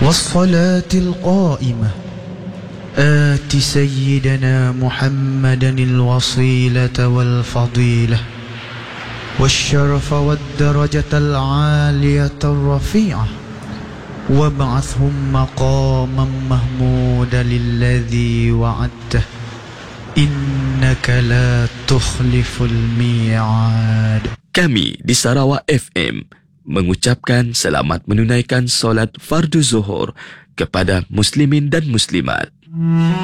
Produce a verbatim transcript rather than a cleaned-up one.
والصلاة القائمة آت سيدنا محمدا الوصيلة والفضيلة والشرف والدرجة العالية الرفيعة وابعثهم مقاما محمودا الذي وعدته إنك لا تخلف الميعاد. Kami di Sarawak F M mengucapkan selamat menunaikan solat fardu zuhur kepada muslimin dan muslimat.